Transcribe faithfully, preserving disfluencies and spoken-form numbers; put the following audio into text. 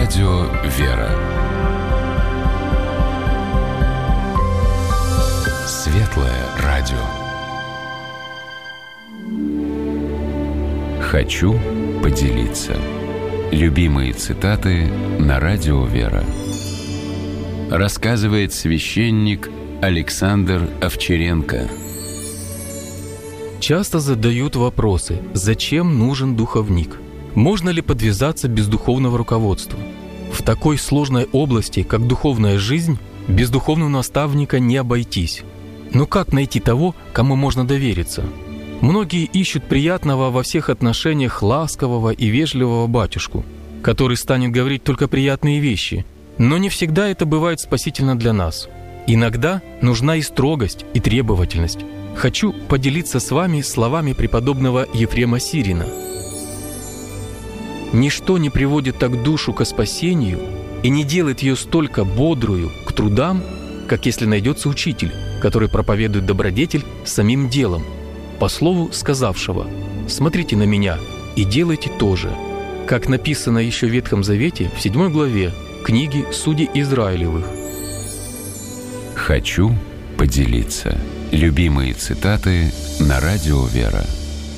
Радио «Вера». Светлое радио. Хочу поделиться. Любимые цитаты на Радио «Вера». Рассказывает священник Александр Овчаренко. Часто задают вопросы: зачем нужен духовник? Можно ли подвязаться без духовного руководства? В такой сложной области, как духовная жизнь, без духовного наставника не обойтись. Но как найти того, кому можно довериться? Многие ищут приятного во всех отношениях ласкового и вежливого батюшку, который станет говорить только приятные вещи, но не всегда это бывает спасительно для нас. Иногда нужна и строгость, и требовательность. Хочу поделиться с вами словами преподобного Ефрема Сирина. «Ничто не приводит так душу ко спасению и не делает ее столько бодрую к трудам, как если найдется учитель, который проповедует добродетель самим делом, по слову сказавшего: «Смотрите на меня и делайте то же», как написано еще в Ветхом Завете в седьмой главе книги Судей Израилевых. Хочу поделиться. Любимые цитаты на Радио «Вера».